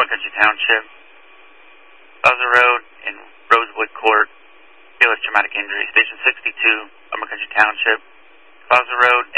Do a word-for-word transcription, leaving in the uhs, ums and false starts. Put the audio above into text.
Upper Country Township. Plaza Road in Rosewood Court, Bailiff Traumatic Injury. Station sixty-two, Upper Country Township. Plaza Road